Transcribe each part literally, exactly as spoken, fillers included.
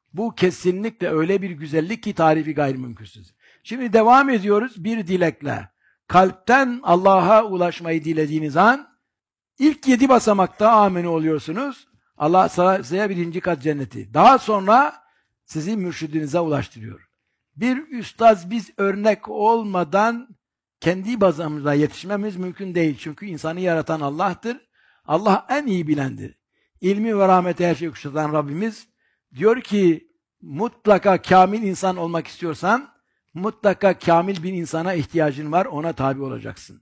Bu kesinlikle öyle bir güzellik ki tarifi gayrimümkünsüz. Şimdi devam ediyoruz bir dilekle. Kalpten Allah'a ulaşmayı dilediğiniz an ilk yedi basamakta ameni oluyorsunuz. Allah size birinci kat cenneti. Daha sonra sizi mürşidinize ulaştırıyor. Bir üstaz biz örnek olmadan kendi bazamıza yetişmemiz mümkün değil. Çünkü insanı yaratan Allah'tır. Allah en iyi bilendir. İlmi ve rahmeti her şeyi kuşatan Rabbimiz diyor ki mutlaka kamil insan olmak istiyorsan mutlaka kamil bir insana ihtiyacın var. Ona tabi olacaksın.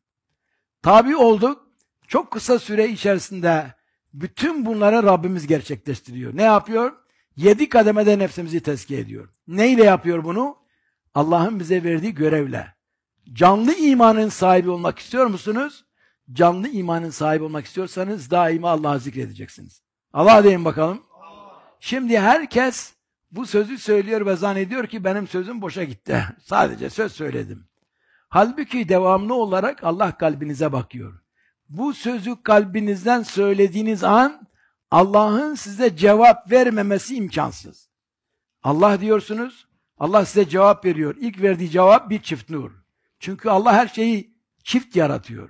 Tabi olduk. Çok kısa süre içerisinde bütün bunları Rabbimiz gerçekleştiriyor. Ne yapıyor? Yedi kademede nefsimizi tezkiye ediyor. Neyle yapıyor bunu? Allah'ın bize verdiği görevle. Canlı imanın sahibi olmak istiyor musunuz? Canlı imanın sahibi olmak istiyorsanız daima Allah'ı zikredeceksiniz. Allah deyin bakalım. Şimdi herkes bu sözü söylüyor ve zannediyor ki benim sözüm boşa gitti. Sadece söz söyledim. Halbuki devamlı olarak Allah kalbinize bakıyor. Bu sözü kalbinizden söylediğiniz an Allah'ın size cevap vermemesi imkansız. Allah diyorsunuz, Allah size cevap veriyor. İlk verdiği cevap bir çift nur. Çünkü Allah her şeyi çift yaratıyor.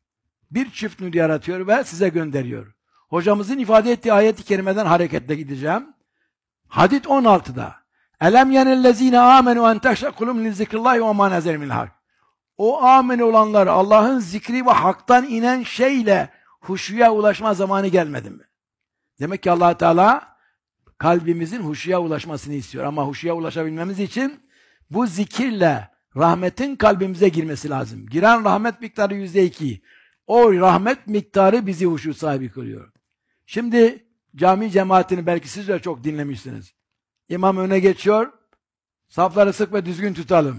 Bir çift nur yaratıyor ve size gönderiyor. Hocamızın ifade ettiği ayet-i kerimeden hareketle gideceğim. Hadid on altıda. Elem yenellezine amenu en teşekulum li zikrillahi ve ma nezel minel hak. O amen olanlar Allah'ın zikri ve haktan inen şeyle huşuya ulaşma zamanı gelmedi mi? Demek ki Allah Teala kalbimizin huşuya ulaşmasını istiyor. Ama huşuya ulaşabilmemiz için bu zikirle rahmetin kalbimize girmesi lazım. Giren rahmet miktarı yüzde iki. O rahmet miktarı bizi huşu sahibi kılıyor. Şimdi cami cemaatini belki siz de çok dinlemişsiniz. İmam öne geçiyor. Safları sık ve düzgün tutalım.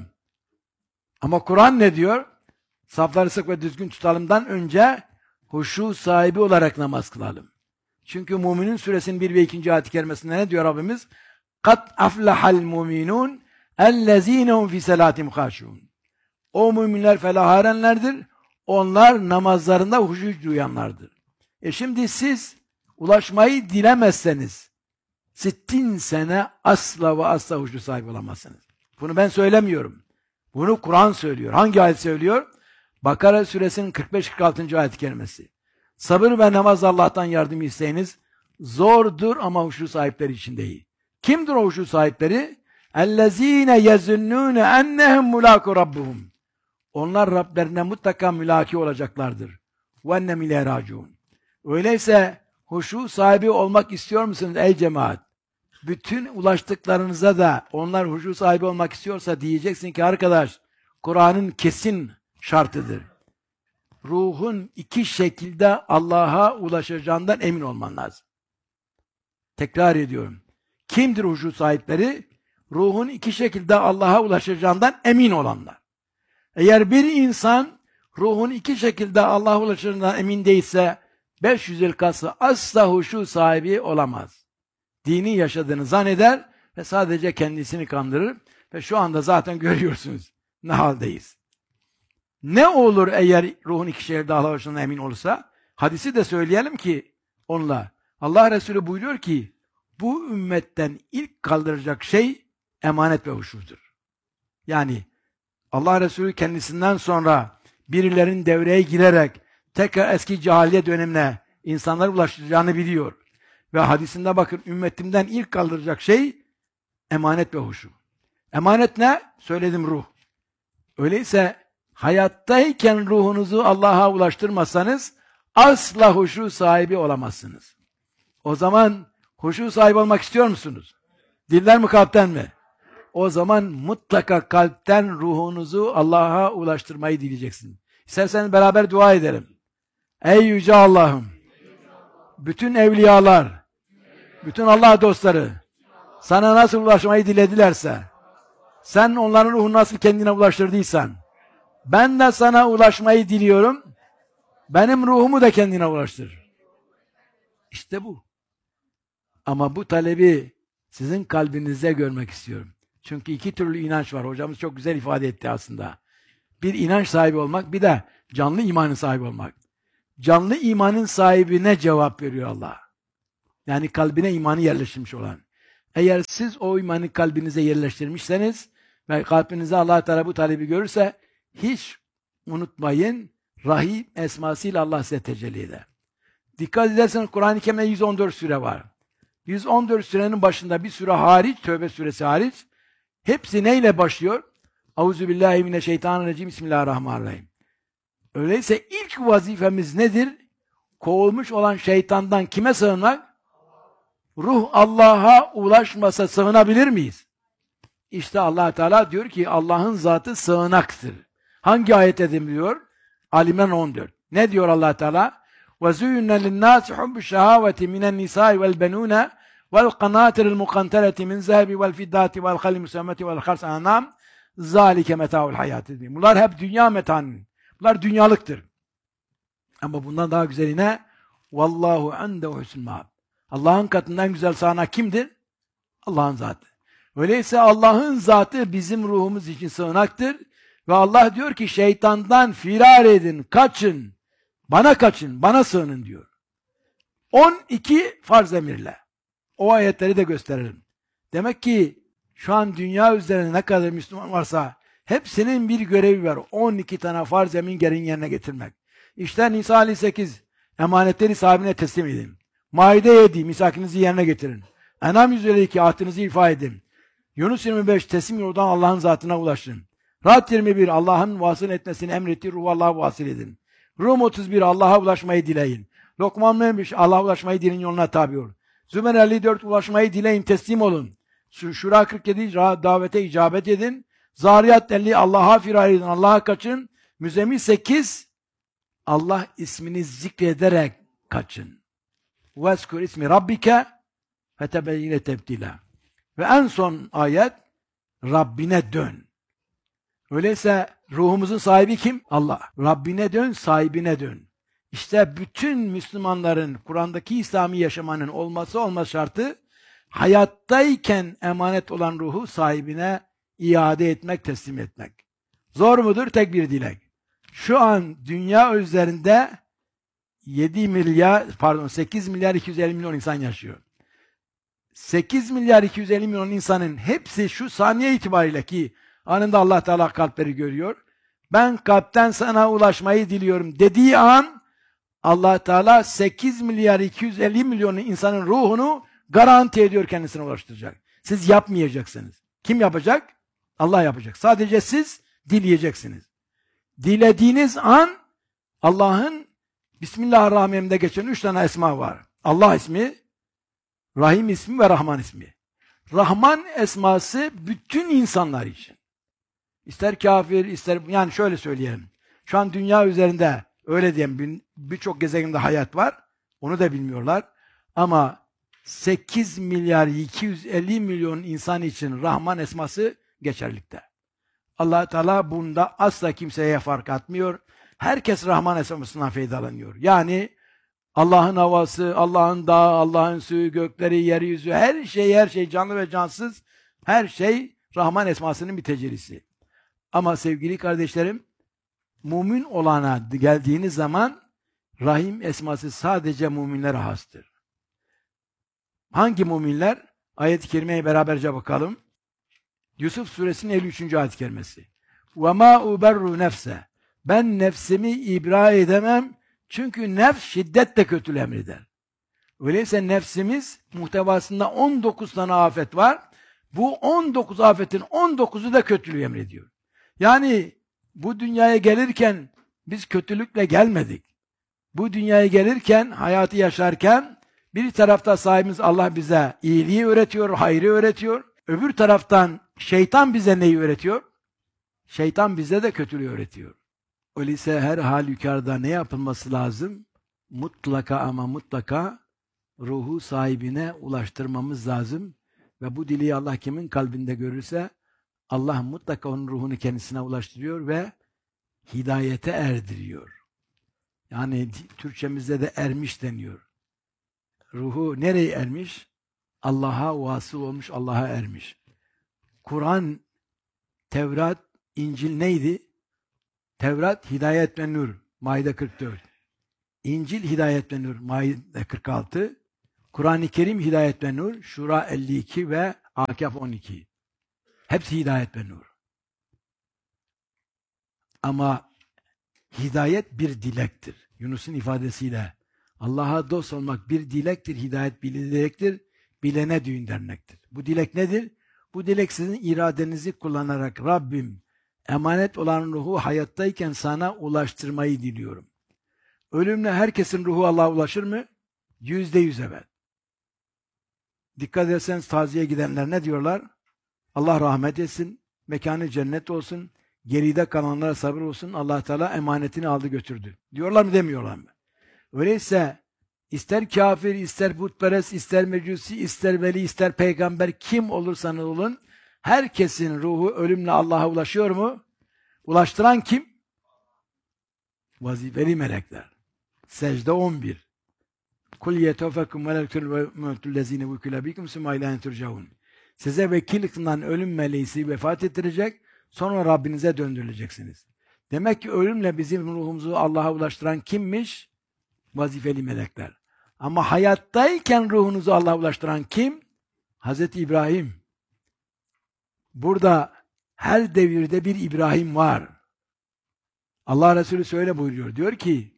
Ama Kur'an ne diyor? Safları sık ve düzgün tutalımdan önce huşu sahibi olarak namaz kılalım. Çünkü Müminin suresinin bir ve ikinci ayet-i kerimesinde ne diyor Rabbimiz? Kat aflahal mu'minun ellezinehum fi salatim haşun. O müminler felaha erenlerdir. Onlar namazlarında huşu duyanlardır. E şimdi siz ulaşmayı dilemezseniz sittin sene asla ve asla huşu sahibi olamazsınız. Bunu ben söylemiyorum. Bunu Kur'an söylüyor. Hangi ayet söylüyor? Bakara suresinin kırk beş kırk altıncı ayet-i kerimesi. Sabır ve namaz Allah'tan yardım isteyiniz. Zordur ama huşu sahipleri için değil. Kimdir o huşu sahipleri? اَلَّذ۪ينَ يَزُنُّونَ اَنَّهُمْ مُلَاكُ رَبُّهُمْ. Onlar Rablerine mutlaka mülaki olacaklardır. وَاَنَّمْ اِلَيْهِ رَاجِعُونَ. Öyleyse huşu sahibi olmak istiyor musunuz ey cemaat? Bütün ulaştıklarınıza da onlar huşu sahibi olmak istiyorsa diyeceksin ki arkadaş, Kur'an'ın kesin şartıdır. Ruhun iki şekilde Allah'a ulaşacağından emin olman lazım. Tekrar ediyorum. Kimdir huşu sahipleri? Ruhun iki şekilde Allah'a ulaşacağından emin olanlar. Eğer bir insan ruhun iki şekilde Allah'a ulaşacağından emin değilse beş yüz yıl kalsa asla huşu sahibi olamaz. Dini yaşadığını zanneder ve sadece kendisini kandırır ve şu anda zaten görüyorsunuz ne haldeyiz. Ne olur eğer ruhun iki şekilde Allah'a ulaşacağından emin olursa? Hadisi de söyleyelim ki onunla. Allah Resulü buyuruyor ki bu ümmetten ilk kaldıracak şey emanet ve huşudur. Yani Allah Resulü kendisinden sonra birilerinin devreye girerek tekrar eski cahiliye dönemine insanları ulaştıracağını biliyor. Ve hadisinde bakın ümmetimden ilk kaldıracak şey emanet ve huşu. Emanet ne? Söyledim ruh. Öyleyse hayattayken ruhunuzu Allah'a ulaştırmazsanız asla huşu sahibi olamazsınız. O zaman huşu sahibi olmak istiyor musunuz? Dilden mi kalpten mi? O zaman mutlaka kalpten ruhunuzu Allah'a ulaştırmayı dileyeceksin. İsterseniz beraber dua edelim. Ey yüce Allah'ım, bütün evliyalar, bütün Allah dostları sana nasıl ulaşmayı diledilerse, sen onların ruhunu nasıl kendine ulaştırdıysan, ben de sana ulaşmayı diliyorum, benim ruhumu da kendine ulaştır. İşte bu. Ama bu talebi sizin kalbinizde görmek istiyorum. Çünkü iki türlü inanç var. Hocamız çok güzel ifade etti aslında. Bir inanç sahibi olmak, bir de canlı imanın sahibi olmak. Canlı imanın sahibine cevap veriyor Allah. Yani kalbine imanı yerleşmiş olan. Eğer siz o imanı kalbinize yerleştirmişseniz ve kalbinize Allah Teala bu talebi görürse hiç unutmayın, Rahim esmasıyla Allah size tecelli eder. Dikkat ederseniz Kur'an-ı Kerim'de yüz on dört sure var. yüz on dört sürenin başında bir sure hariç, Tövbe suresi hariç, hepsi neyle başlıyor? Euzubillahimineşşeytanirracim, Bismillahirrahmanirrahim. Öyleyse ilk vazifemiz nedir? Kovulmuş olan şeytandan kime sığınmak? Ruh Allah'a ulaşmasa sığınabilir miyiz? İşte Allah Teala diyor ki Allah'ın zatı sığınaktır. Hangi ayet diyor? Ali İmran on dört. Ne diyor Allah Teala? وَزُيُّنَّ لِلنَّاسِ حُبُّ الشَّهَاوَةِ مِنَ النِّسَاءِ وَالْبَنُونَ وَالْقَنَاطِرِ الْمُقَنْطَرَةِ مِنْ الذَّهَبِ وَالْفِضَّةِ وَالْخَيْلِ الْمُسَوَّمَةِ وَالْحَرْثِ وَالْأَنْعَامِ ذَٰلِكَ مَتَاعُ الْحَيَاةِ الدُّنْيَا. Bunlar hep dünya metaının. Bunlar dünyalıktır. Ama bundan daha güzeline Vallahu indehu husnul ma'ab. Allah'ın katından güzel sığınak kimdir? Allah'ın zatı. Öyleyse Allah'ın zatı bizim ruhumuz için sığınaktır. Ve Allah diyor ki şeytandan firar edin, kaçın. Bana kaçın, bana sığının diyor. on iki farz emirle. O ayetleri de gösterelim. Demek ki şu an dünya üzerinde ne kadar Müslüman varsa hepsinin bir görevi var. on iki tane farz emin gereğini yerine getirmek. İşte Nisa elli sekiz, emanetleri sahibine teslim edin. Maide yedi, misakinizi yerine getirin. En'am yüz elli iki, ahdinizi ifa edin. Yunus yirmi beş, teslim yoldan Allah'ın zatına ulaşın. Ra'd yirmi bir, Allah'ın vasıl etmesini emrettiği ruhu Allah'a vasıl edin. Rum otuz bir, Allah'a ulaşmayı dileyin. Lokman Mehmiş, Allah'a ulaşmayı dileyin, yoluna tabi ol. Zümer elli dört, ulaşmayı dileyin, teslim olun. Şura kırk yedi, davete icabet edin. Zariyat elli, Allah'a firar edin, Allah'a kaçın. Müzzemmil sekiz, Allah ismini zikrederek kaçın. Vezkur ismi rabbike fetebeyyine tebdila. Ve en son ayet, Rabbine dön. Öyleyse ruhumuzun sahibi kim? Allah. Rabbine dön, sahibine dön. İşte bütün Müslümanların Kur'an'daki İslami yaşamanın olması olmaz şartı, hayattayken emanet olan ruhu sahibine iade etmek, teslim etmek. Zor mudur? Tek bir dilek. Şu an dünya üzerinde yedi milyar, pardon sekiz milyar iki yüz elli milyon insan yaşıyor. sekiz milyar iki yüz elli milyon insanın hepsi şu saniye itibariyle ki anında Allah Teala kalpleri görüyor. Ben kalpten sana ulaşmayı diliyorum dediği an Allah Teala sekiz milyar iki yüz elli milyon insanın ruhunu garanti ediyor, kendisine ulaştıracak. Siz yapmayacaksınız. Kim yapacak? Allah yapacak. Sadece siz dileyeceksiniz. Dilediğiniz an Allah'ın Bismillahirrahmanirrahim'de geçen üç tane esma var. Allah ismi, Rahim ismi ve Rahman ismi. Rahman esması bütün insanlar için. İster kafir, ister, yani şöyle söyleyelim. Şu an dünya üzerinde öyle diyelim birçok gezegende hayat var. Onu da bilmiyorlar. Ama sekiz milyar iki yüz elli milyon insan için Rahman esması geçerlikte. Allah Teala bunda asla kimseye fark atmıyor. Herkes Rahman esmasından faydalanıyor. Yani Allah'ın havası, Allah'ın dağı, Allah'ın suyu, gökleri, yeryüzü, her şey, her şey canlı ve cansız, her şey Rahman esmasının bir tecellisi. Ama sevgili kardeşlerim, mümin olana geldiğiniz zaman Rahim esması sadece müminlere hastır. Hangi müminler? Ayet-i kerimeye beraberce bakalım. Yusuf suresinin elli üçüncü ayet-i kerimesi. وَمَا اُبَرُّ nefse. Ben nefsimi ibra edemem, çünkü nefs şiddetle kötülüğü emreder. Öyleyse nefsimiz muhtevasında on dokuz tane afet var. Bu on dokuz afetin on dokuzu da kötülüğü emrediyor. Yani bu dünyaya gelirken biz kötülükle gelmedik. Bu dünyaya gelirken, hayatı yaşarken bir tarafta sahibimiz Allah bize iyiliği öğretiyor, hayrı öğretiyor. Öbür taraftan şeytan bize neyi öğretiyor? Şeytan bize de kötülüğü öğretiyor. Öyleyse her halükarda ne yapılması lazım? Mutlaka ama mutlaka ruhu sahibine ulaştırmamız lazım. Ve bu dileği Allah kimin kalbinde görürse Allah mutlaka onun ruhunu kendisine ulaştırıyor ve hidayete erdiriyor. Yani Türkçemizde de ermiş deniyor. Ruhu nereye ermiş? Allah'a vasıl olmuş, Allah'a ermiş. Kur'an, Tevrat, İncil neydi? Tevrat, hidayet ve nur, Maide kırk dört. İncil, hidayet ve nur, Maide kırk altı. Kur'an-ı Kerim hidayet ve nur, Şura elli iki ve Akaf on iki. Hepsi hidayet ve nur. Ama hidayet bir dilektir. Yunus'un ifadesiyle Allah'a dost olmak bir dilektir, hidayet bir dilektir, bilene düğün dernektir. Bu dilek nedir? Bu dilek sizin iradenizi kullanarak Rabbim emanet olan ruhu hayattayken sana ulaştırmayı diliyorum. Ölümle herkesin ruhu Allah'a ulaşır mı? Yüzde yüz evet. Dikkat etseniz taziye gidenler ne diyorlar? Allah rahmet etsin, mekanı cennet olsun, geride kalanlara sabır olsun, Allah Teala emanetini aldı götürdü. Diyorlar mı demiyorlar mı? Öyleyse ister kafir, ister putperest, ister mecusi, ister veli, ister peygamber kim olursanız olun, herkesin ruhu ölümle Allah'a ulaşıyor mu? Ulaştıran kim? Vazifeli melekler. Secde on bir. Kul yetofekum melekül ve mevtüllezine vüküle bikum sümaylahen turcaun. Size vekil kılınan ölüm meleği vefat ettirecek, sonra Rabbinize döndürüleceksiniz. Demek ki ölümle bizim ruhumuzu Allah'a ulaştıran kimmiş? Vazifeli melekler. Ama hayattayken ruhunuzu Allah'a ulaştıran kim? Hazreti İbrahim. Burada her devirde bir İbrahim var. Allah Resulü şöyle buyuruyor. Diyor ki,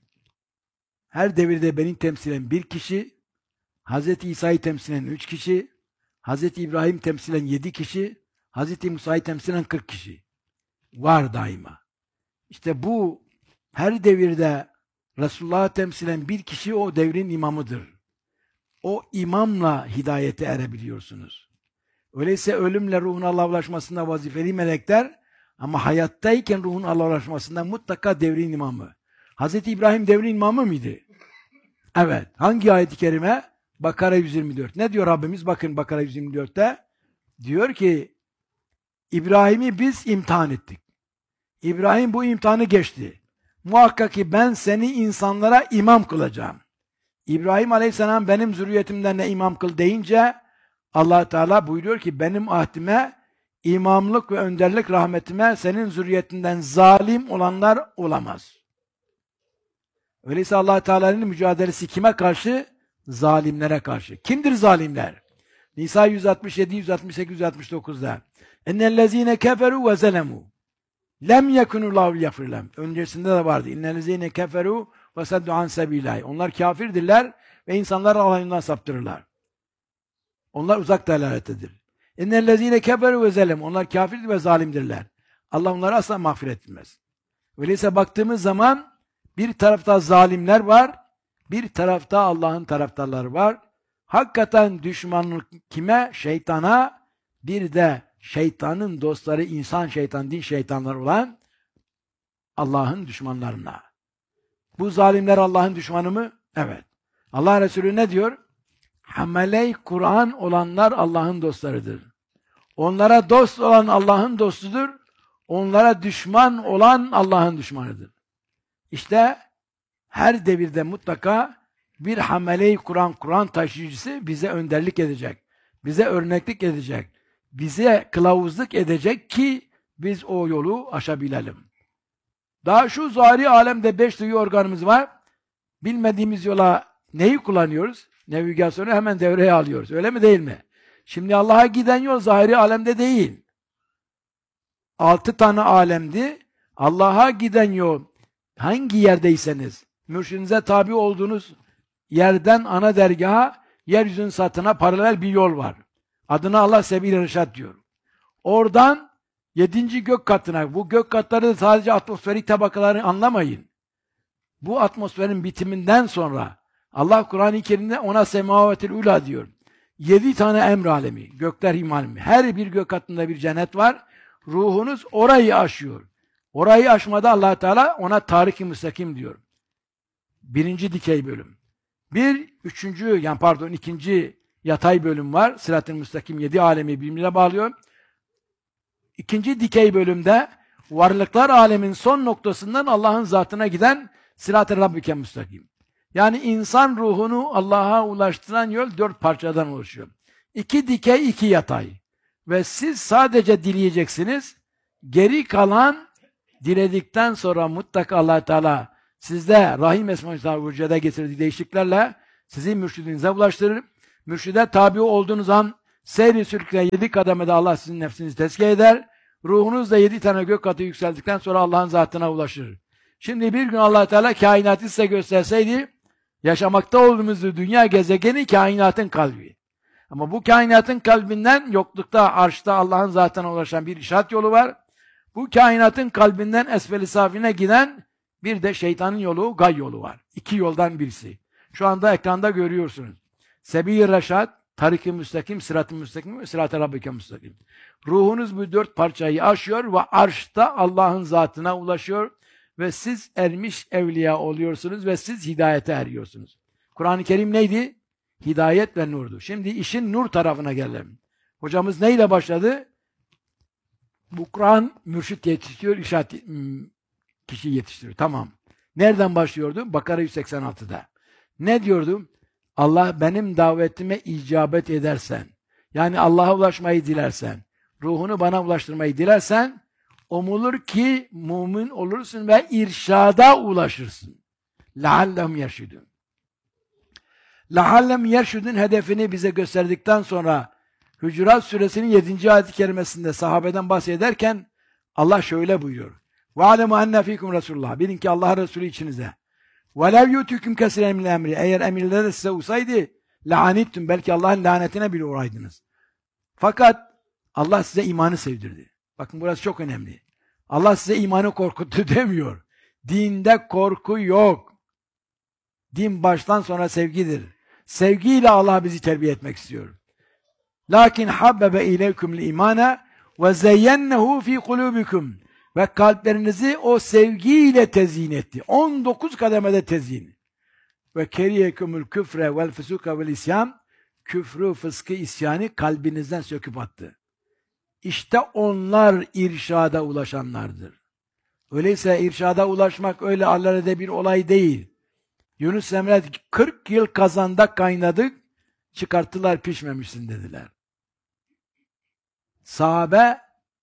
her devirde beni temsilen bir kişi, Hazreti İsa'yı temsilen üç kişi, Hazreti İbrahim temsilen yedi kişi, Hazreti Musa'yı temsilen kırk kişi. Var daima. İşte bu her devirde Resulullah'ı temsilen bir kişi o devrin imamıdır. O imamla hidayete erebiliyorsunuz. Öyleyse ölümle ruhun Allah'a ulaşmasında vazifeli melekler, ama hayattayken ruhun Allah'a ulaşmasında mutlaka devrin imamı. Hazreti İbrahim devrin imamı mıydı? Evet. Hangi ayet-i kerime? Bakara yüz yirmi dört. Ne diyor Rabbimiz? Bakın Bakara yüz yirmi dörtte. Diyor ki, İbrahim'i biz imtihan ettik. İbrahim bu imtihanı geçti. Muhakkak ki ben seni insanlara imam kılacağım. İbrahim Aleyhisselam benim zürriyetimden ne imam kıl deyince Allah Teala buyuruyor ki benim ahdime, imamlık ve önderlik rahmetime senin zürriyetinden zalim olanlar olamaz. Öyleyse Allah Teala'nın mücadelesi kime karşı? Zalimlere karşı. Kimdir zalimler? Nisa yüz altmış yedi, yüz altmış sekiz, yüz altmış dokuzda. Ennellezine keferu ve zelemu. Lem yekunullahu yagfirlem. Öncesinde de vardı. İnnellezine keferu ve saddu an sebilahi. Onlar kafirdirler ve insanları Allah'ın yolundan saptırırlar. Onlar uzak delalettedir. İnnellezine keferu ve zelemu. Onlar kafirdir ve zalimdirler. Allah onları asla mağfiret etmez. Öyleyse baktığımız zaman bir tarafta zalimler var, bir tarafta Allah'ın taraftarları var. Hakikaten düşmanlık kime? Şeytana, bir de şeytanın dostları, insan şeytan, din şeytanları olan Allah'ın düşmanlarına. Bu zalimler Allah'ın düşmanı mı? Evet. Allah Resulü ne diyor? Hamele-i Kur'an olanlar Allah'ın dostlarıdır. Onlara dost olan Allah'ın dostudur. Onlara düşman olan Allah'ın düşmanıdır. İşte her devirde mutlaka bir hamele-i Kur'an, Kur'an taşıyıcısı bize önderlik edecek. Bize örneklik edecek. Bize kılavuzluk edecek ki biz o yolu aşabilelim. Daha şu zahiri alemde beş duyu organımız var. Bilmediğimiz yola neyi kullanıyoruz? Navigasyonu hemen devreye alıyoruz. Öyle mi değil mi? Şimdi Allah'a giden yol zahiri alemde değil. Altı tane alemdi. Allah'a giden yol hangi yerdeyseniz, mürşidinize tabi olduğunuz yerden ana dergaha, yeryüzünün satına paralel bir yol var. Adına Allah Sebil-i Reşat diyor. Oradan yedinci gök katına, bu gök katları da sadece atmosferik tabakaları anlamayın. Bu atmosferin bitiminden sonra Allah Kur'an-ı Kerim'de ona semavetil ula diyor. Yedi tane emr alemi, gökler himalimi. Her bir gök katında bir cennet var. Ruhunuz orayı aşıyor. Orayı aşmada Allah Teala ona tarik-i müstakim diyor. Birinci dikey bölüm. Bir, üçüncü, yani pardon ikinci yatay bölüm var. Sırat-ı müstakim yedi alemi birbirine bağlıyor. İkinci dikey bölümde varlıklar alemin son noktasından Allah'ın zatına giden Sırat-ı Rabbike müstakim. Yani insan ruhunu Allah'a ulaştıran yol dört parçadan oluşuyor. İki dikey, iki yatay. Ve siz sadece dileyeceksiniz. Geri kalan diledikten sonra mutlaka Allah Teala sizde Rahim Esma-i Hüsnâ'da getirdiği değişikliklerle sizi mürşidinize ulaştırır. Mürşide tabi olduğunuz an seyri sülkle yedi kademede Allah sizin nefsinizi tezkiye eder. Ruhunuz da yedi tane gök katı yükseldikten sonra Allah'ın zatına ulaşır. Şimdi bir gün Allah Teala kainatı size gösterseydi, yaşamakta olduğumuz dünya gezegeni kainatın kalbi. Ama bu kainatın kalbinden yoklukta, arşta Allah'ın zatına ulaşan bir işaret yolu var. Bu kainatın kalbinden esfel-i safine giden bir de şeytanın yolu, gay yolu var. İki yoldan birisi. Şu anda ekranda görüyorsunuz. Sebi-i Reşad, Tarik-i Müstakim, Sırat-ı Müstakim ve Sırat-ı Rabbike Müstakim. Ruhunuz bu dört parçayı aşıyor ve arşta Allah'ın zatına ulaşıyor ve siz ermiş evliya oluyorsunuz ve siz hidayete eriyorsunuz. Kur'an-ı Kerim neydi? Hidayet ve nurdu. Şimdi işin nur tarafına gelelim. Hocamız neyle başladı? Bu Kur'an mürşit yetiştiriyor, işaret kişi yetiştiriyor. Tamam. Nereden başlıyordu? Bakara yüz seksen altıda. Ne diyordu? Allah benim davetime icabet edersen, yani Allah'a ulaşmayı dilersen, ruhunu bana ulaştırmayı dilersen, umulur ki mümin olursun ve irşada ulaşırsın. لَعَلَّهُمْ يَرْشُدُونَ. لَعَلَّهُمْ يَرْشُدُونَ hedefini bize gösterdikten sonra Hücurat suresinin yedinci ayet-i kerimesinde sahabeden bahsederken Allah şöyle buyuruyor. وَعَلَمُوا اَنَّ ف۪يكُمْ رَسُولُ. Bilin ki Allah Resulü içinizde. وَلَوْ يُتُكُمْ كَسِرًا مِنَ الْاَمْرِ. Eğer emirleri de size uysaydı لَعَنِتْتُمْ. Belki Allah'ın lanetine bile uğraydınız. Fakat Allah size imanı sevdirdi. Bakın burası çok önemli. Allah size imanı korkuttu demiyor. Dinde korku yok. Din baştan sona sevgidir. Sevgiyle Allah bizi terbiye etmek istiyor. Lakin habbebe ileykum l-imana ve zeyyennehu fi kulubikum. Ve kalplerinizi o sevgiyle tezyin etti. on dokuz kademede tezyin. Ve keriyekumul küfre vel füsuka vel isyan. Küfrü, fıskı, isyanı kalbinizden söküp attı. İşte onlar irşada ulaşanlardır. Öyleyse irşada ulaşmak öyle alelade bir olay değil. Yunus Emre kırk yıl kazanda kaynadık, çıkarttılar pişmemişsin dediler. Sahabe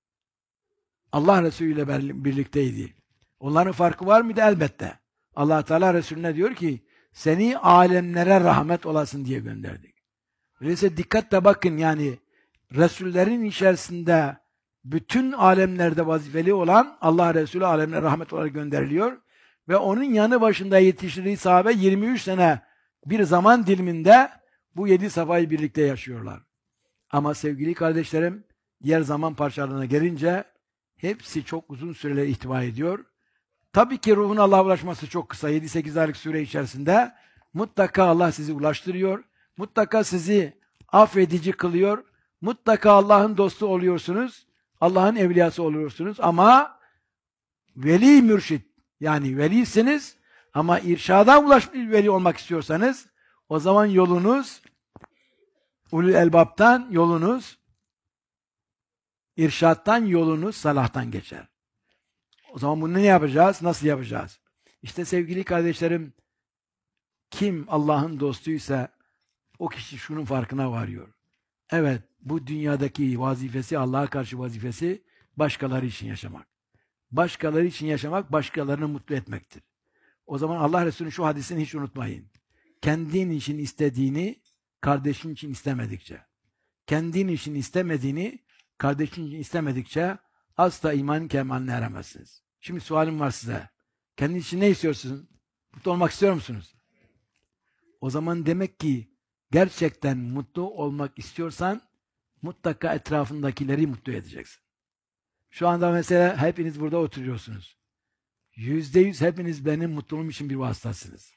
Allah Resulü ile birlikteydi. Onların farkı var mıydı? Elbette. Allah Teala Resulüne diyor ki seni alemlere rahmet olasın diye gönderdik. Öyleyse dikkatle bakın, yani Resullerin içerisinde bütün alemlerde vazifeli olan Allah Resulü alemlere rahmet olarak gönderiliyor ve onun yanı başında yetiştirdiği sahabe yirmi üç sene bir zaman diliminde bu yedi safayı birlikte yaşıyorlar. Ama sevgili kardeşlerim, diğer zaman parçalarına gelince hepsi çok uzun süreler ihtiva ediyor. Tabii ki ruhun Allah'a ulaşması çok kısa. yedi sekiz aylık süre içerisinde mutlaka Allah sizi ulaştırıyor. Mutlaka sizi affedici kılıyor. Mutlaka Allah'ın dostu oluyorsunuz. Allah'ın evliyası oluyorsunuz. Ama veli mürşit, yani velisiniz ama irşada ulaşmış veli olmak istiyorsanız o zaman yolunuz ulul elbaptan, yolunuz irşattan, yolunuz salahtan geçer. O zaman bunu ne yapacağız? Nasıl yapacağız? İşte sevgili kardeşlerim, kim Allah'ın dostuysa o kişi şunun farkına varıyor. Evet, bu dünyadaki vazifesi, Allah'a karşı vazifesi başkaları için yaşamak. Başkaları için yaşamak, başkalarını mutlu etmektir. O zaman Allah Resulü'nün şu hadisini hiç unutmayın. Kendin için istediğini kardeşin için istemedikçe, kendin için istemediğini kardeşin için istemedikçe asla iman kemaline eremezsiniz. Şimdi sualim var size. Kendin için ne istiyorsunuz? Mutlu olmak istiyor musunuz? O zaman demek ki gerçekten mutlu olmak istiyorsan mutlaka etrafındakileri mutlu edeceksin. Şu anda mesela hepiniz burada oturuyorsunuz. Yüzde yüz hepiniz benim mutluluğum için bir vasıtasınız.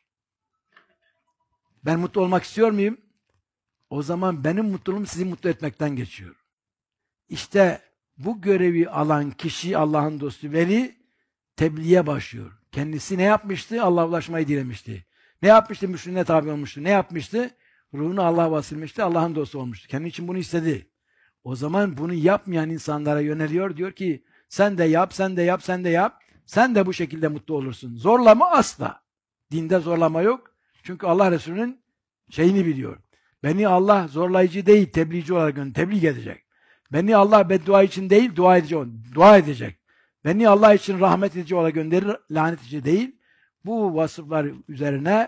Ben mutlu olmak istiyor muyum? O zaman benim mutluluğum sizi mutlu etmekten geçiyor. İşte bu görevi alan kişi Allah'ın dostu veli tebliğe başlıyor. Kendisi ne yapmıştı? Allah'a ulaşmayı dilemişti. Ne yapmıştı? Müşrine tabi olmuştu. Ne yapmıştı? Ruhunu Allah'a vasılmıştı. Allah'ın dostu olmuştu. Kendi için bunu istedi. O zaman bunu yapmayan insanlara yöneliyor. Diyor ki sen de yap, sen de yap, sen de yap. Sen de bu şekilde mutlu olursun. Zorlama asla. Dinde zorlama yok. Çünkü Allah Resulü'nün şeyini biliyor. Beni Allah zorlayıcı değil, tebliğci olarak gönderdi. Tebliğ edecek. Beni Allah beddua için değil, dua edici, dua edecek. Beni Allah için rahmet edici olarak gönderir, lanet edici değil. Bu vasıflar üzerine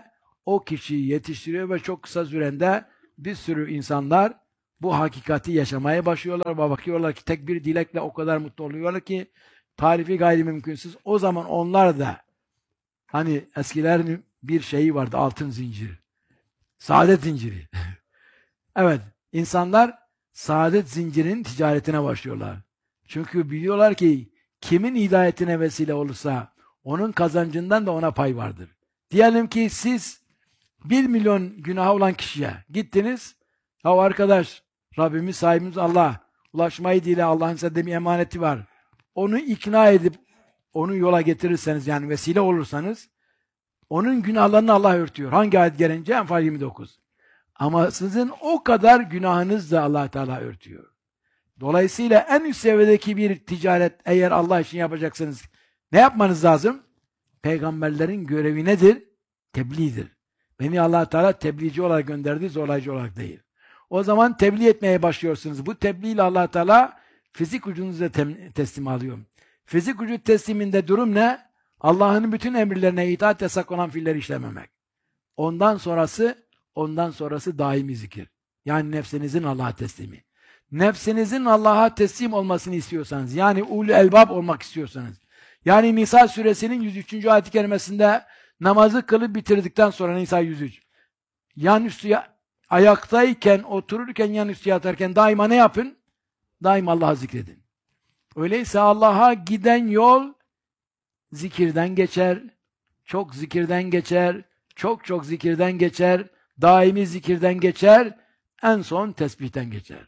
o kişiyi yetiştiriyor ve çok kısa sürede bir sürü insanlar bu hakikati yaşamaya başlıyorlar ve bakıyorlar ki tek bir dilekle o kadar mutlu oluyorlar ki tarifi gayri mümkünsüz. O zaman onlar da hani eskilerin bir şeyi vardı, altın zinciri. Saadet zinciri. Evet, insanlar saadet zincirinin ticaretine başlıyorlar. Çünkü biliyorlar ki kimin hidayetine vesile olursa onun kazancından da ona pay vardır. Diyelim ki siz bir milyon günahı olan kişiye gittiniz. Ya arkadaş, Rabbimiz sahibimiz Allah. Ulaşmayı dile Allah'ın size bir emaneti var. Onu ikna edip onu yola getirirseniz yani vesile olursanız onun günahlarını Allah örtüyor. Hangi ayet gelince? Enfal yirmi dokuz. Ama sizin o kadar günahınız da Allah Teala örtüyor. Dolayısıyla en üst seviyedeki bir ticaret eğer Allah için yapacaksınız ne yapmanız lazım? Peygamberlerin görevi nedir? Tebliğdir. Beni Allah Teala tebliğci olarak gönderdi, zorlayıcı olarak değil. O zaman tebliğ etmeye başlıyorsunuz. Bu tebliğ ile Allah Teala fizik ucunuza teslim alıyor. Fizik ucu tesliminde durum ne? Allah'ın bütün emirlerine itaat yasak olan fiilleri işlememek. Ondan sonrası, ondan sonrası daimi zikir. Yani nefsinizin Allah'a teslimi. Nefsinizin Allah'a teslim olmasını istiyorsanız, yani ulul elbab olmak istiyorsanız, yani Nisa suresinin yüz üçüncü ayet-i kerimesinde namazı kılıp bitirdikten sonra Nisa yüz üç. Yan üstü ayaktayken, otururken, yan üstü yatarken daima ne yapın? Daima Allah'ı zikredin. Öyleyse Allah'a giden yol zikirden geçer, çok zikirden geçer, çok çok zikirden geçer, daimi zikirden geçer, en son tesbihten geçer.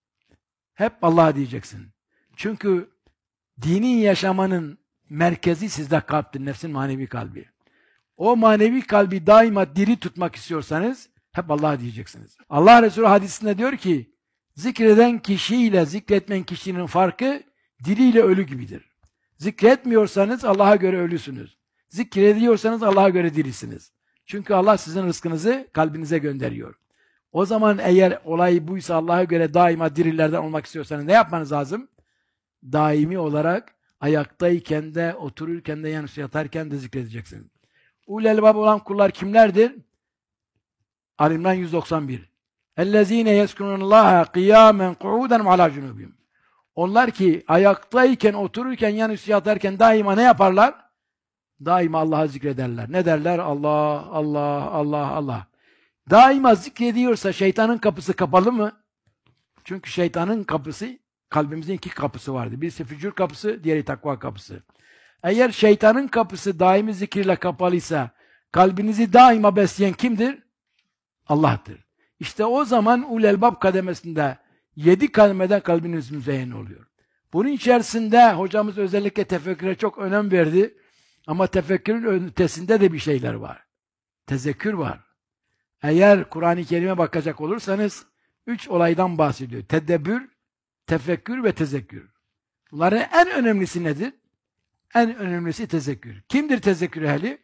Hep Allah diyeceksin. Çünkü dini yaşamanın merkezi sizde kalptir, nefsin manevi kalbi. O manevi kalbi daima diri tutmak istiyorsanız hep Allah diyeceksiniz. Allah Resulü hadisinde diyor ki, zikreden kişiyle zikretmeyen kişinin farkı diriyle ölü gibidir. Zikretmiyorsanız Allah'a göre ölüsünüz. Zikrediyorsanız Allah'a göre dirisiniz. Çünkü Allah sizin rızkınızı kalbinize gönderiyor. O zaman eğer olay buysa Allah'a göre daima dirilerden olmak istiyorsanız ne yapmanız lazım? Daimi olarak ayaktayken de, otururken de, yani yatarken de zikredeceksiniz. Ulul elbab olan kullar kimlerdir? Ali İmran yüz doksan bir. اَلَّذ۪ينَ يَسْكُنُونَ اللّٰهَ قِيَامًا قُعُودًا وَعَلَى جُنُوبِهِمْ. Onlar ki ayaktayken, otururken, yan üstü yatarken daima ne yaparlar? Daima Allah'ı zikrederler. Ne derler? Allah, Allah, Allah, Allah. Daima zikrediyorsa şeytanın kapısı kapalı mı? Çünkü şeytanın kapısı, kalbimizin iki kapısı vardı. Birisi fücur kapısı, diğeri takva kapısı. Eğer şeytanın kapısı daimi zikirle kapalıysa, kalbinizi daima besleyen kimdir? Allah'tır. İşte o zaman ulul elbab kademesinde yedi kademeden kalbiniz müzeyyen oluyor. Bunun içerisinde hocamız özellikle tefekküre çok önem verdi. Ama tefekkürün ötesinde de bir şeyler var. Tezekkür var. Eğer Kur'an-ı Kerim'e bakacak olursanız üç olaydan bahsediyor. Tedebbür, tefekkür ve tezekkür. Bunların en önemlisi nedir? En önemlisi tezekkür. Kimdir tezekkür ehli?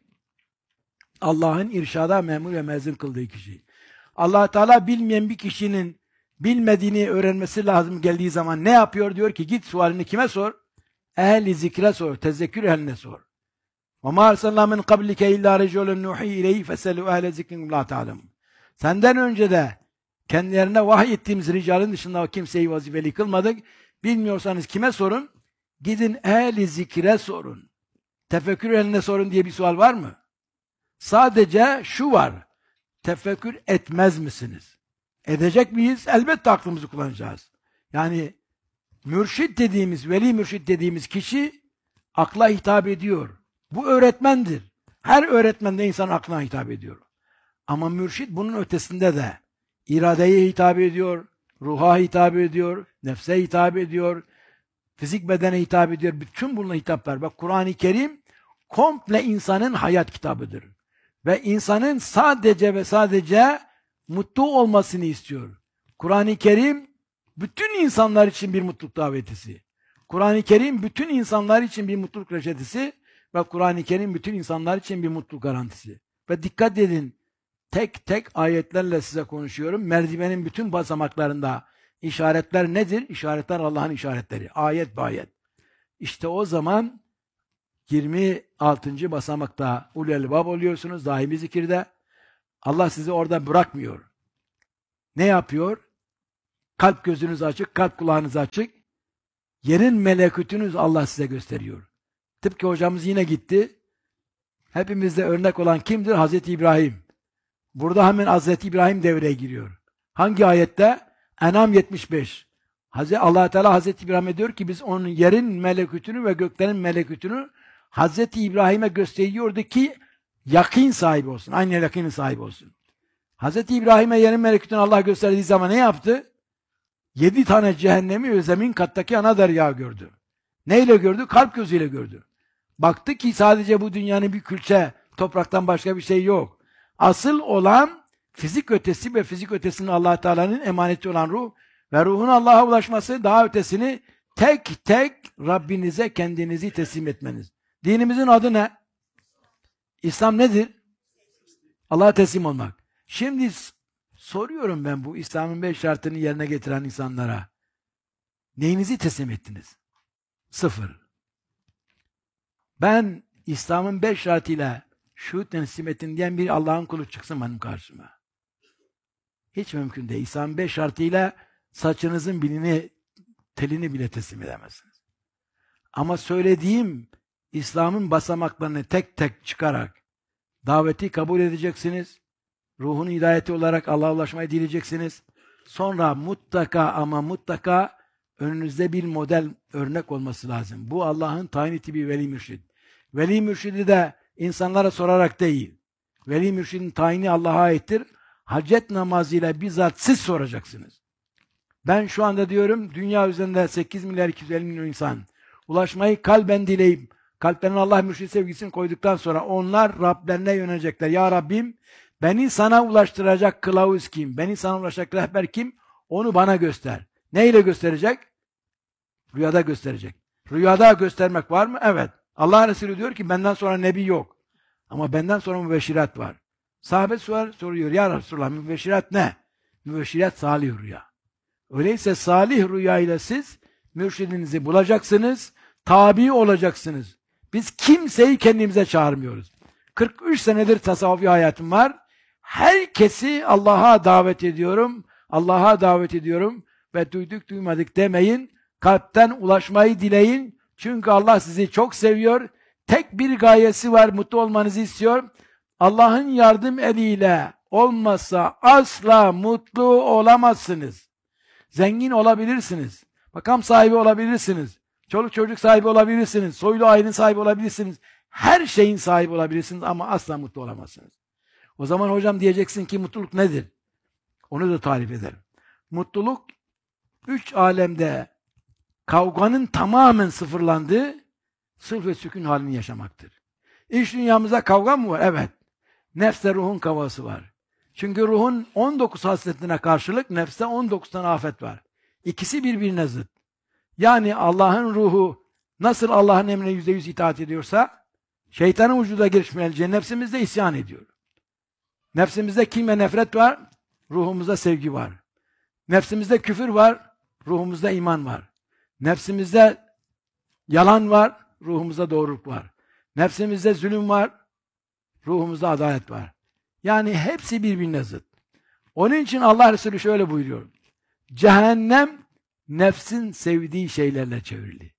Allah'ın irşada memur ve mezun kıldığı kişi. Allah Teala bilmeyen bir kişinin bilmediğini öğrenmesi lazım geldiği zaman ne yapıyor? Diyor ki git sualini kime sor? Ehli zikre sor, tezekkür ehline sor. وَمَا أَرْسَلْنَا مِنْ قَبْلِكَ اِلَّا رَجُولًا نُوحِي اِلَيْهِ فَسَلُوا اَهْلَ ذِكْرٍ لَا تَعْلَمُونَ. Senden önce de kendilerine vahiy ettiğimiz ricalın dışında o kimseyi vazifeli kılmadık. Bilmiyorsanız kime sorun? Gidin ehli zikre sorun. Tefekkür ehline sorun diye bir sual var mı? Sadece şu var. Tefekkür etmez misiniz? Edecek miyiz? Elbette aklımızı kullanacağız. Yani mürşit dediğimiz, veli mürşit dediğimiz kişi akla hitap ediyor. Bu öğretmendir. Her öğretmen de insan aklına hitap ediyor. Ama mürşit bunun ötesinde de iradeye hitap ediyor, ruha hitap ediyor, nefse hitap ediyor, fizik bedene hitap ediyor. Bütün bununla hitaplar. Bak Kur'an-ı Kerim komple insanın hayat kitabıdır. Ve insanın sadece ve sadece mutlu olmasını istiyor. Kur'an-ı Kerim bütün insanlar için bir mutluluk davetisi. Kur'an-ı Kerim bütün insanlar için bir mutluluk reçetesi ve Kur'an-ı Kerim bütün insanlar için bir mutluluk garantisi. Ve dikkat edin, tek tek ayetlerle size konuşuyorum. Merdivenin bütün basamaklarında işaretler nedir? İşaretler Allah'ın işaretleri. Ayet be ayet. İşte o zaman yirmi altıncı basamakta ulul elbab oluyorsunuz daimi zikirde. Allah sizi orada bırakmıyor. Ne yapıyor? Kalp gözünüz açık, kalp kulağınız açık. Yerin melekutünüz Allah size gösteriyor. Tıpkı hocamız yine gitti. Hepimizde örnek olan kimdir? Hazreti İbrahim. Burada hemen Hazreti İbrahim devreye giriyor. Hangi ayette? En'am yetmiş beş. Hazreti Allah Teala Hazreti İbrahim'e diyor ki biz onun yerin melekutünü ve göklerin melekutünü Hazreti İbrahim'e gösteriyordu ki yakin sahibi olsun. Aynı yakinin sahibi olsun. Hazreti İbrahim'e yerin melekutünü Allah gösterdiği zaman ne yaptı? Yedi tane cehennemi ve zemin kattaki ana derya gördü. Neyle gördü? Kalp gözüyle gördü. Baktı ki sadece bu dünyanın bir külçe, topraktan başka bir şey yok. Asıl olan fizik ötesi ve fizik ötesinin Allah Teala'nın emaneti olan ruh ve ruhun Allah'a ulaşması, daha ötesini tek tek Rabbinize kendinizi teslim etmeniz. Dinimizin adı ne? İslam nedir? Allah'a teslim olmak. Şimdi soruyorum ben bu İslam'ın beş şartını yerine getiren insanlara. Neyinizi teslim ettiniz? Sıfır. Ben İslam'ın beş şartıyla şu teslim ettim diyen bir Allah'ın kulu çıksın benim karşıma. Hiç mümkün değil. İslam'ın beş şartıyla saçınızın bilini, telini bile teslim edemezsiniz. Ama söylediğim İslam'ın basamaklarını tek tek çıkarak daveti kabul edeceksiniz. Ruhun hidayeti olarak Allah'a ulaşmayı dileyeceksiniz. Sonra mutlaka ama mutlaka önünüzde bir model örnek olması lazım. Bu Allah'ın tayin ettiği bir veli mürşid. Veli mürşidi de insanlara sorarak değil. Veli mürşidin tayini Allah'a aittir. Hacet namazıyla bizzat siz soracaksınız. Ben şu anda diyorum dünya üzerinde sekiz milyar iki yüz elli milyon insan ulaşmayı kalben dileyip kalplerine Allah mürşid sevgisini koyduktan sonra onlar Rablerine yönelecekler. Ya Rabbim beni sana ulaştıracak kılavuz kim? Beni sana ulaşacak rehber kim? Onu bana göster. Neyle gösterecek? Rüyada gösterecek. Rüyada göstermek var mı? Evet. Allah Resulü diyor ki benden sonra nebi yok. Ama benden sonra mübeşşirat var. Sahabe sor, soruyor. Ya Resulallah mübeşşirat ne? Mübeşşirat salih rüya. Öyleyse salih rüya ile siz mürşidinizi bulacaksınız. Tabi olacaksınız. Biz kimseyi kendimize çağırmıyoruz. kırk üç senedir tasavvufi hayatım var. Herkesi Allah'a davet ediyorum. Allah'a davet ediyorum. Ve duyduk duymadık demeyin. Kalpten ulaşmayı dileyin. Çünkü Allah sizi çok seviyor. Tek bir gayesi var. Mutlu olmanızı istiyor. Allah'ın yardım eliyle olmazsa asla mutlu olamazsınız. Zengin olabilirsiniz. Makam sahibi olabilirsiniz. Çoluk çocuk sahibi olabilirsiniz. Soylu ailenin sahibi olabilirsiniz. Her şeyin sahibi olabilirsiniz ama asla mutlu olamazsınız. O zaman hocam diyeceksin ki mutluluk nedir? Onu da tarif ederim. Mutluluk üç alemde kavganın tamamen sıfırlandığı sırf ve sükun halini yaşamaktır. İç dünyamızda kavga mı var? Evet. Nefsle ruhun kavgası var. Çünkü ruhun on dokuz hasletine karşılık nefste on dokuz tane afet var. İkisi birbirine zıt. Yani Allah'ın ruhu nasıl Allah'ın emrine yüzde yüz itaat ediyorsa şeytanın vücuda girişmeyince nefsimizde isyan ediyor. Nefsimizde kin ve nefret var, ruhumuzda sevgi var. Nefsimizde küfür var, ruhumuzda iman var. Nefsimizde yalan var, ruhumuzda doğruluk var. Nefsimizde zulüm var, ruhumuzda adalet var. Yani hepsi birbirine zıt. Onun için Allah Resulü şöyle buyuruyor. Cehennem nefsin sevdiği şeylerle çevrili.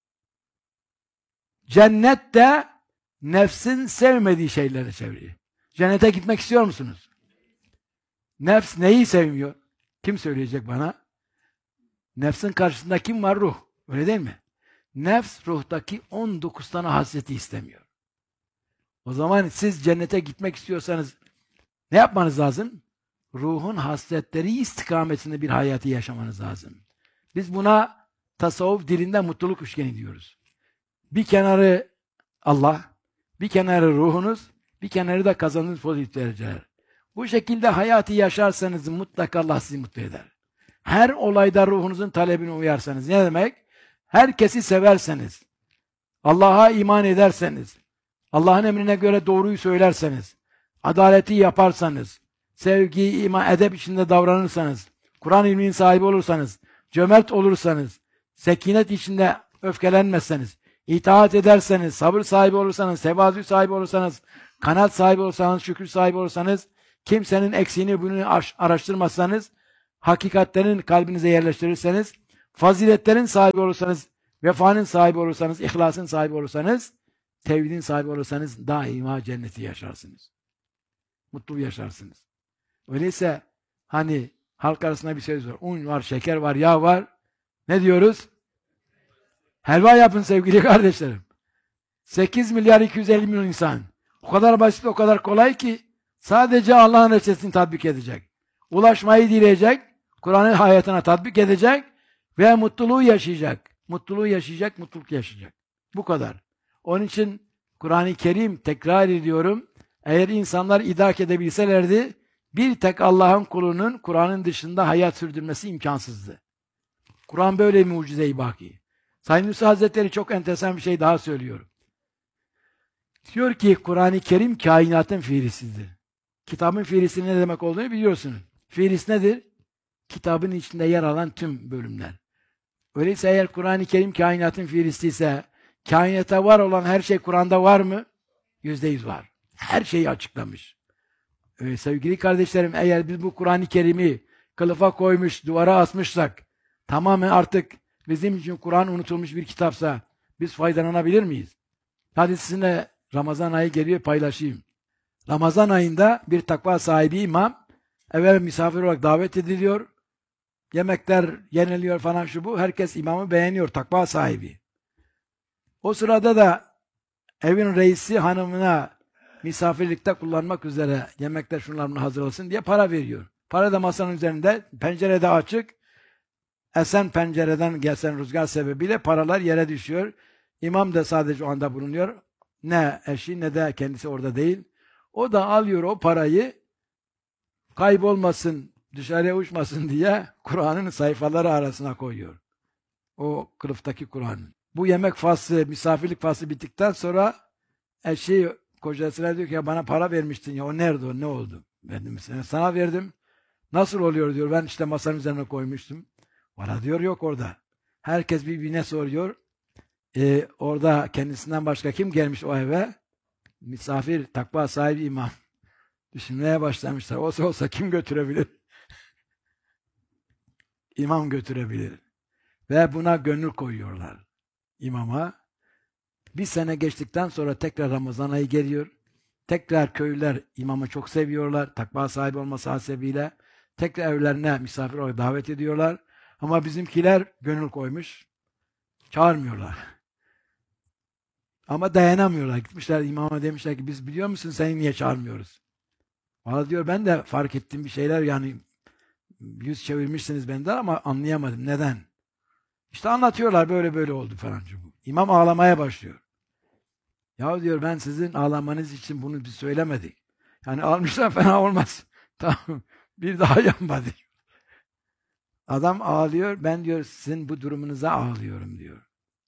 Cennet de nefsin sevmediği şeylerle çevrili. Cennete gitmek istiyor musunuz? Nefs neyi sevmiyor? Kim söyleyecek bana? Nefsin karşısında kim var? Ruh. Öyle değil mi? Nefs ruhtaki on dokuz tane hasreti istemiyor. O zaman siz cennete gitmek istiyorsanız ne yapmanız lazım? Ruhun hasretleri istikametinde bir hayatı yaşamanız lazım. Biz buna tasavvuf dilinde mutluluk üçgeni diyoruz. Bir kenarı Allah, bir kenarı ruhunuz, bir kenarı da kazandığınız pozitif dereceler. Bu şekilde hayatı yaşarsanız mutlaka Allah sizi mutlu eder. Her olayda ruhunuzun talebine uyarsanız ne demek? Herkesi severseniz, Allah'a iman ederseniz, Allah'ın emrine göre doğruyu söylerseniz, adaleti yaparsanız, sevgi, iman, edep içinde davranırsanız, Kur'an ilminin sahibi olursanız, cömert olursanız, sekinet içinde öfkelenmezseniz, itaat ederseniz, sabır sahibi olursanız, tevazu sahibi olursanız, kanat sahibi olursanız, şükür sahibi olursanız, Kimsenin eksiğini bunu araştırmazsanız, hakikatlerin kalbinize yerleştirirseniz, faziletlerin sahibi olursanız, vefanın sahibi olursanız, ihlasın sahibi olursanız, tevhidin sahibi olursanız daima cenneti yaşarsınız. Mutlu yaşarsınız. Öyleyse hani halk arasında bir söz var. Un var, şeker var, yağ var. Ne diyoruz? Helva yapın sevgili kardeşlerim. sekiz milyar iki yüz elli milyon insan. O kadar basit, o kadar kolay ki sadece Allah'ın reçetesini tatbik edecek. Ulaşmayı dileyecek, Kur'an'ın hayatına tatbik edecek ve mutluluğu yaşayacak. Mutluluğu yaşayacak, mutluluk yaşayacak. Bu kadar. Onun için Kur'an-ı Kerim, tekrar ediyorum, eğer insanlar idrak edebilselerdi, bir tek Allah'ın kulunun Kur'an'ın dışında hayat sürdürmesi imkansızdı. Kur'an böyle bir mucize-i baki. Said Nursi Hazretleri çok enteresan bir şey daha söylüyor. Diyor ki Kur'an-ı Kerim kainatın fiilisidir. Kitabın fiilisi ne demek olduğunu biliyorsunuz. Fiilis nedir? Kitabın içinde yer alan tüm bölümler. Öyleyse eğer Kur'an-ı Kerim kainatın fiilisi ise, kainatta var olan her şey Kur'an'da var mı? Yüzde yüz var. Her şeyi açıklamış. Ee, sevgili kardeşlerim, eğer biz bu Kur'an-ı Kerim'i kılıfa koymuş, duvara asmışsak, tamamen artık bizim için Kur'an unutulmuş bir kitapsa, biz faydalanabilir miyiz? Hadi sizinle Ramazan ayı geliyor, paylaşayım. Ramazan ayında bir takva sahibi imam, eve misafir olarak davet ediliyor, yemekler yeniliyor falan şu bu, herkes imamı beğeniyor, takva sahibi. O sırada da evin reisi hanımına misafirlikte kullanmak üzere yemekler şunlarını hazırlasın diye para veriyor. Para da masanın üzerinde, pencerede açık, esen pencereden gelen rüzgar sebebiyle paralar yere düşüyor. İmam da sadece o anda bulunuyor. Ne eşi ne de kendisi orada değil. O da alıyor o parayı, kaybolmasın, dışarıya uçmasın diye Kur'an'ın sayfaları arasına koyuyor. O kılıftaki Kur'an'ın. Bu yemek faslı, misafirlik faslı bittikten sonra eşi kocasına diyor ki ya bana para vermiştin ya o nerede o ne oldu? Verdim sana, sana verdim. Nasıl oluyor diyor, ben işte masanın üzerine koymuştum. Bana diyor yok orada. Herkes birbirine soruyor. Ee, orada kendisinden başka kim gelmiş o eve? Misafir, takva sahibi imam. Düşünmeye başlamışlar. Olsa olsa kim götürebilir? İmam götürebilir. Ve buna gönül koyuyorlar. İmama. Bir sene geçtikten sonra tekrar Ramazan ayı geliyor. Tekrar köylüler imamı çok seviyorlar. Takva sahibi olması hasebiyle. Tekrar evlerine misafir olarak davet ediyorlar. Ama bizimkiler gönül koymuş. Çağırmıyorlar. Ama dayanamıyorlar. Gitmişler imama demişler ki biz biliyor musun seni niye çağırmıyoruz? Valla diyor ben de fark ettiğim bir şeyler yani yüz çevirmişsiniz benden ama anlayamadım. Neden? İşte anlatıyorlar böyle böyle oldu falan. İmam ağlamaya başlıyor. Ya diyor ben sizin ağlamanız için bunu biz söylemedik. Yani almışlar fena olmaz. Tamam. Bir daha yapma diyor. Adam ağlıyor. Ben diyor sizin bu durumunuza ağlıyorum diyor.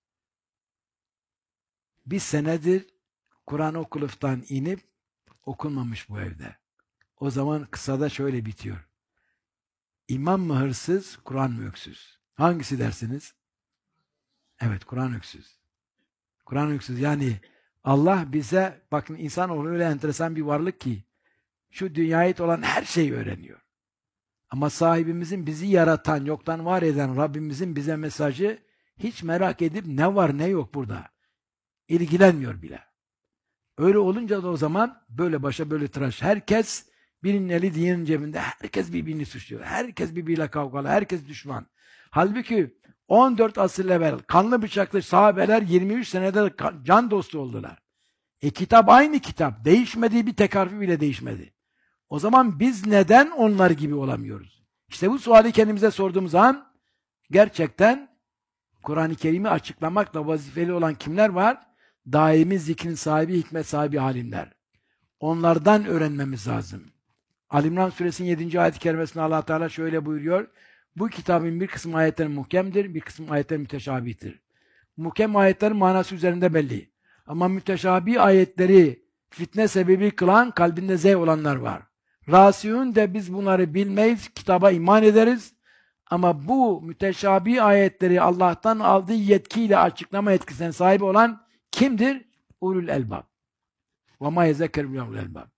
Bir senedir Kur'an o kılıftan inip okunmamış bu evde. O zaman kısada şöyle bitiyor. İmam mı hırsız, Kur'an mı öksüz? Hangisi dersiniz? Evet, Kur'an öksüz. Kur'an öksüz. Yani Allah bize, bakın insanoğlu öyle enteresan bir varlık ki şu dünyaya ait olan her şeyi öğreniyor. Ama sahibimizin bizi yaratan, yoktan var eden Rabbimizin bize mesajı hiç merak edip ne var ne yok burada. İlgilenmiyor bile. Öyle olunca da o zaman böyle başa böyle tıraş. Herkes birinin eli diğerinin cebinde. Herkes birbirini suçluyor. Herkes birbiriyle kavgalı. Herkes düşman. Halbuki on dört asır evvel kanlı bıçaklı sahabeler yirmi üç senede can dostu oldular. E kitap aynı kitap. Değişmediği bir tek harfi bile değişmedi. O zaman biz neden onlar gibi olamıyoruz? İşte bu suali kendimize sorduğumuz an gerçekten Kur'an-ı Kerim'i açıklamakla vazifeli olan kimler var? Daimi zikrin sahibi, hikmet sahibi alimler. Onlardan öğrenmemiz lazım. Ali İmran suresinin yedinci ayet-i kerimesinde Allah Teala şöyle buyuruyor. Bu kitabın bir kısmı ayetleri muhkemdir, bir kısmı ayetleri müteşabihtir. Muhkem ayetlerin manası üzerinde belli. Ama müteşabih ayetleri fitne sebebi kılan kalbinde zevk olanlar var. Rasiyun de biz bunları bilmeyiz, kitaba iman ederiz. Ama bu müteşabih ayetleri Allah'tan aldığı yetkiyle açıklama yetkisine sahip olan kimdir? Ulul elbab. Ve ma yezekkeru ulul elbab.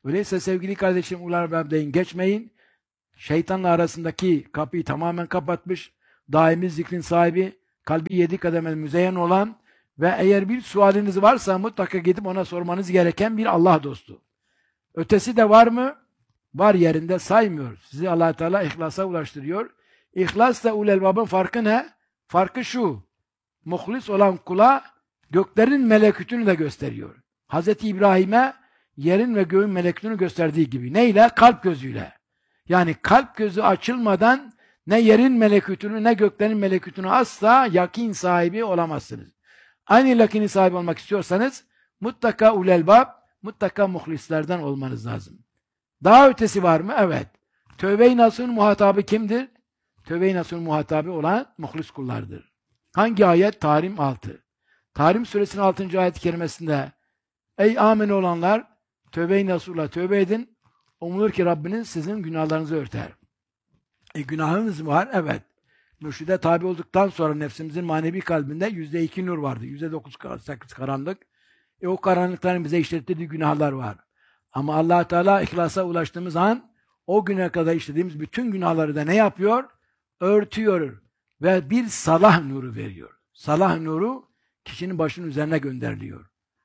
Öyleyse sevgili kardeşim ular bebdeyin geçmeyin. Şeytanla arasındaki kapıyı tamamen kapatmış. Daimi zikrin sahibi, kalbi yedi kademel müzeyyen olan ve eğer bir sualiniz varsa mutlaka gidip ona sormanız gereken bir Allah dostu. Ötesi de var mı? Var, yerinde saymıyor. Sizi Allah Teala ihlasa ulaştırıyor. İhlasla ulul elbabın farkı ne? Farkı şu. Muhlis olan kula göklerin melekutunu da gösteriyor. Hazreti İbrahim'e yerin ve göğün melekutunu gösterdiği gibi. Neyle? Kalp gözüyle. Yani kalp gözü açılmadan ne yerin melekutunu ne göklerin melekutunu asla yakin sahibi olamazsınız. Aynı yakinin sahibi olmak istiyorsanız mutlaka ulul elbab, mutlaka muhlislerden olmanız lazım. Daha ötesi var mı? Evet. Tövbe-i Nasuh'un muhatabı kimdir? Tövbe-i Nasuh'un muhatabı olan muhlis kullardır. Hangi ayet? Tahrim altı. Tahrim suresinin altıncı ayet-i kerimesinde ey amin olanlar Tövbe-i Nasuh'la tövbe edin. Umulur ki Rabbiniz sizin günahlarınızı örter. E günahımız var, evet. Mürşide tabi olduktan sonra nefsimizin manevi kalbinde yüzde iki nur vardı. Yüzde dokuz sekiz karanlık. E o karanlıkların bize işlettiği günahlar var. Ama Allah Teala ihlasa ulaştığımız an o güne kadar işlediğimiz bütün günahları da ne yapıyor? Örtüyor ve bir salah nuru veriyor. Salah nuru kişinin başının üzerine gönderiliyor.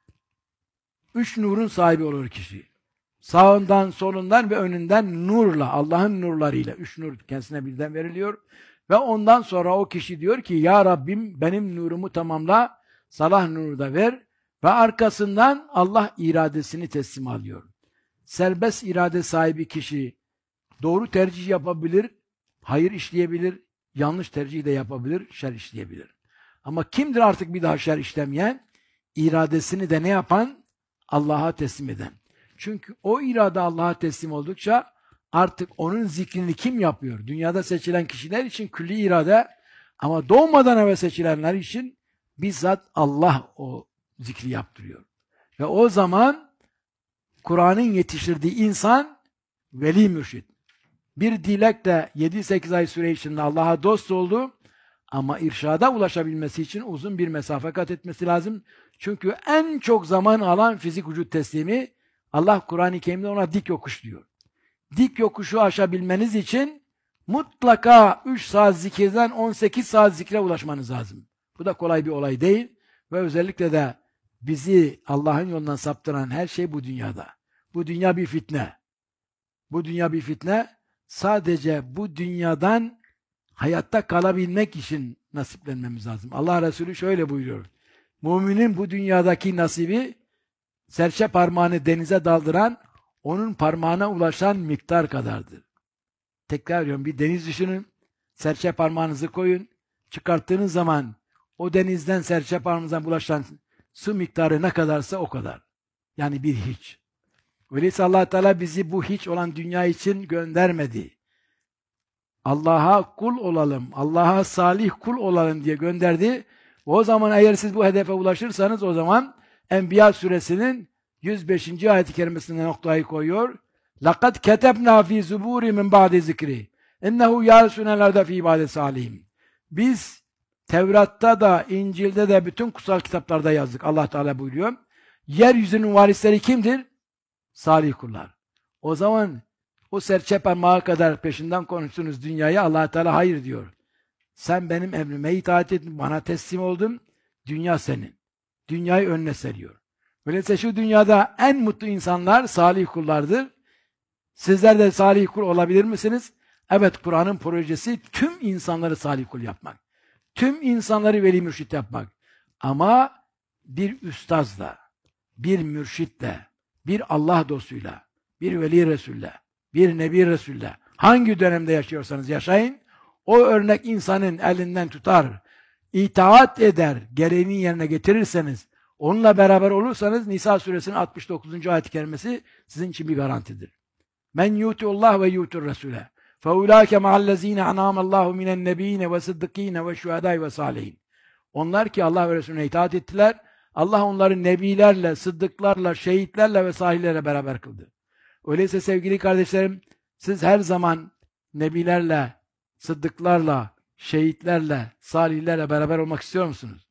Üç nurun sahibi olur kişi. Sağından, solundan ve önünden nurla, Allah'ın nurlarıyla, üç nur kendisine birden veriliyor. Ve ondan sonra o kişi diyor ki, ya Rabbim benim nurumu tamamla, salah nuru da ver. Ve arkasından Allah iradesini teslim alıyor. Serbest irade sahibi kişi doğru tercih yapabilir, hayır işleyebilir, yanlış tercih de yapabilir, şer işleyebilir. Ama kimdir artık bir daha şer işlemeyen? İradesini de ne yapan? Allah'a teslim eden. Çünkü o irade Allah'a teslim oldukça artık onun zikrini kim yapıyor? Dünyada seçilen kişiler için külli irade ama doğmadan evvel seçilenler için bizzat Allah o zikri yaptırıyor. Ve o zaman Kur'an'ın yetiştirdiği insan veli mürşid. Bir dilekle yedi sekiz ay süre içinde Allah'a dost oldu ama irşada ulaşabilmesi için uzun bir mesafe kat etmesi lazım. Çünkü en çok zaman alan fizik vücut teslimi Allah Kur'an-ı Kerim'de ona dik yokuş diyor. Dik yokuşu aşabilmeniz için mutlaka üç saat zikirden on sekiz saat zikre ulaşmanız lazım. Bu da kolay bir olay değil ve özellikle de bizi Allah'ın yolundan saptıran her şey bu dünyada. Bu dünya bir fitne. Bu dünya bir fitne. Sadece bu dünyadan hayatta kalabilmek için nasiplenmemiz lazım. Allah Resulü şöyle buyuruyor. Müminin bu dünyadaki nasibi serçe parmağını denize daldıran, onun parmağına ulaşan miktar kadardır. Tekrar ediyorum, bir deniz düşünün, serçe parmağınızı koyun, çıkarttığınız zaman o denizden serçe parmağınıza ulaşan su miktarı ne kadarsa o kadar. Yani bir hiç. Öyleyse Allah Teala bizi bu hiç olan dünya için göndermedi. Allah'a kul olalım, Allah'a salih kul olalım diye gönderdi. O zaman eğer siz bu hedefe ulaşırsanız o zaman Enbiya suresinin yüz beşinci ayet-i kerimesine noktayı koyuyor. لَقَدْ كَتَبْنَا ف۪ي زُبُورِ مِنْ بَعْدِ ذِكْرِ اِنَّهُ يَارِسُنَ الْاَرْضَ ف۪ي بَعْدِ صَالِحِينَ. Biz Tevrat'ta da, İncil'de de, bütün kutsal kitaplarda yazdık. Allah Teala buyuruyor. Yeryüzünün varisleri kimdir? Salih kullar. O zaman o serçe parmağı kadar peşinden konuştunuz dünyaya, Allah Teala hayır diyor. Sen benim emrime itaat ettin, bana teslim oldun, dünya senin. Dünyayı önüne seriyor. Öyleyse şu dünyada en mutlu insanlar salih kullardır. Sizler de salih kul olabilir misiniz? Evet, Kur'an'ın projesi tüm insanları salih kul yapmak. Tüm insanları veli mürşit yapmak. Ama bir üstazla, bir mürşitle, bir Allah dostuyla, bir veli Resul'le, bir nebi Resul'le hangi dönemde yaşıyorsanız yaşayın, o örnek insanın elinden tutar, itaat eder, gereğini yerine getirirseniz, onunla beraber olursanız Nisa suresinin altmış dokuzuncu ayet-i kerimesi sizin için bir garantidir. Men yutiullah ve yutur Resul'e feulâke ma'allezîne anâmallâhu minen nebiyine ve sıddıkîne ve şuhedâi ve sâlihin. Onlar ki Allah ve Resulüne itaat ettiler, Allah onları nebilerle, sıddıklarla, şehitlerle ve salihlerle beraber kıldı. Öyleyse sevgili kardeşlerim, siz her zaman nebilerle, sıddıklarla, şehitlerle, salihlerle beraber olmak istiyor musunuz?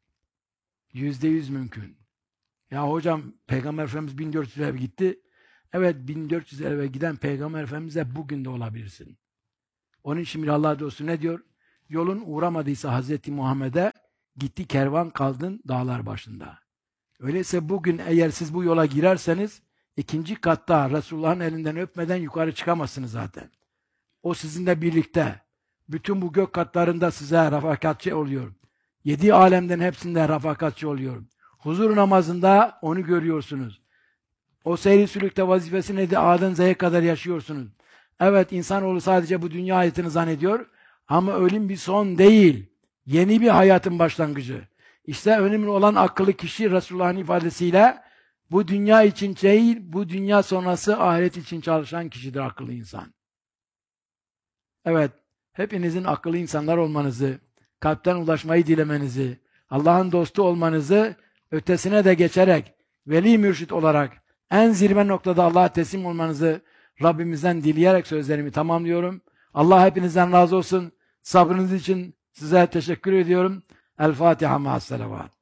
Yüzde yüz mümkün. Ya hocam, Peygamber Efendimiz bin dört yüz lira gitti. Evet, bin dört yüz eve giden Peygamber Efendimiz'e bugün de olabilirsin. Onun için bir Allah dostu ne diyor? Yolun uğramadıysa Hazreti Muhammed'e gitti kervan kaldın dağlar başında. Öyleyse bugün eğer siz bu yola girerseniz ikinci katta Resulullah'ın elinden öpmeden yukarı çıkamazsınız zaten. O sizinle birlikte bütün bu gök katlarında size refakatçi oluyor. Yedi alemden hepsinde refakatçi oluyor. Huzur namazında onu görüyorsunuz. O seyri sülükte vazifesini de A'dan Z'ye kadar yaşıyorsunuz. Evet, insanoğlu sadece bu dünya hayatını zannediyor ama ölüm bir son değil. Yeni bir hayatın başlangıcı. İşte önemli olan akıllı kişi Resulullah'ın ifadesiyle bu dünya için değil, bu dünya sonrası ahiret için çalışan kişidir akıllı insan. Evet, hepinizin akıllı insanlar olmanızı, kalpten ulaşmayı dilemenizi, Allah'ın dostu olmanızı, ötesine de geçerek, veli mürşit olarak en zirve noktada Allah'a teslim olmanızı Rabbimizden dileyerek sözlerimi tamamlıyorum. Allah hepinizden razı olsun. Sabrınız için size teşekkür ediyorum. El Fatiha ma'as salavat.